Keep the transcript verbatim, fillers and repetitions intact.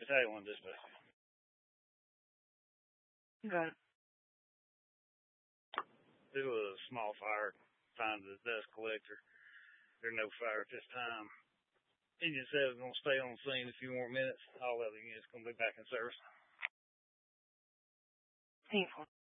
How you want this to? Got it. There was a small fire. Find the dust collector. There's no fire at this time. Engine seven is going to stay on the scene a few more minutes. All other units going to be back in service. Painful.